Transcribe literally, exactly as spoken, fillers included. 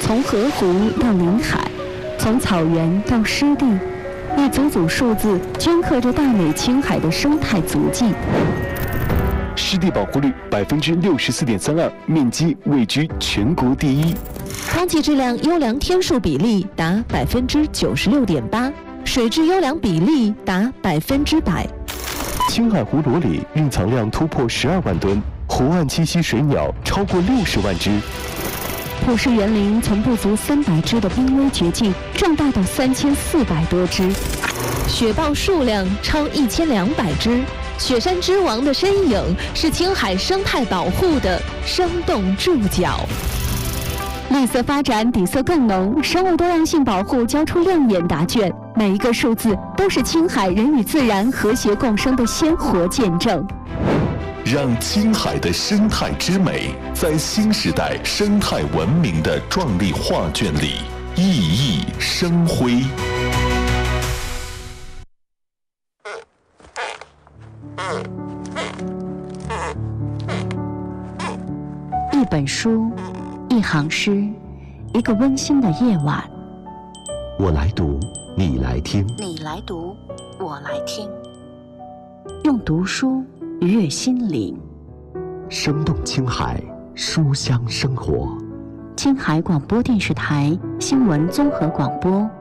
从河湖到临海，从草原到湿地，一组组数字镌刻着大美青海的生态足迹。 湿地保护率百分之六十四点三二，面积位居全国第一。 空气质量优良天数比例达百分之九十六点八，水质优良比例达百分之百。 青海湖裸里蕴藏量突破十二万吨，湖岸栖息水鸟超过六十万只。 普氏园林从不足三百只的濒危绝境壮大到三千四百多只， 雪豹数量超一千两百只。雪山之王的身影是青海生态保护的生动注脚。 绿色发展底色更浓，生物多样性保护交出亮眼答卷，每一个数字都是青海人与自然和谐共生的鲜活见证。 让青海的生态之美在新时代生态文明的壮丽画卷里熠熠生辉。 一本书，一行诗，一个温馨的夜晚。 我来读，你来听。 你来读，我来听。 用读书愉悦心灵， 生动青海，书香生活。 青海广播电视台新闻综合广播。